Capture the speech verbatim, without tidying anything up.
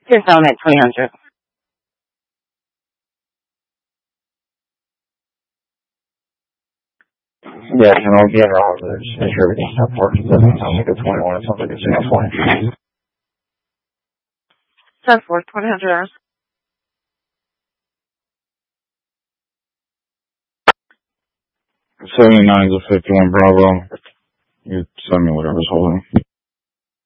Just down at twenty hundred. Yeah, you know, again, Robert, just make sure everything's up for it. It doesn't sound like a twenty-one, it sounds like a ten twenty. ten four, twenty hundred hours. seventy-nine is a fifty-one Bravo. You send me whatever's holding.